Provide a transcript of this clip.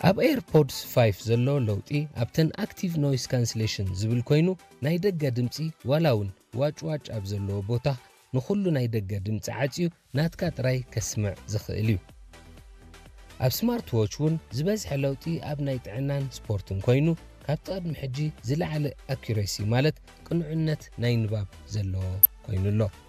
ኣብ ኤርፖድስ 5 ዘሎ ለውጢ ኣብተን ኣክቲቭ ኖይዝ ካንስሌሽን ዝብል ኮይኑ ናይ ደገ ድምፂ ዋላውን ዋጭዋጭ ኣብ ዘለዎ ቦታ ንኹሉ ናይ ደገ ድምፂ ዓፅዩ ናትካ ጥራይ ከስምዕ ዝኽእል እዩ ኣብ ስማርት ዎች እውን ዝበዝሐ ለውጢ ኣብ ናይ ጥዕናን ስፖርትን ኮይኑ ካብ ቅድሚ ሕጂ ዝለዓለ ኣኩሬሲ ማለት ቅንዕነት ናይ ንባብ ዘለዎ ኮይኑሎ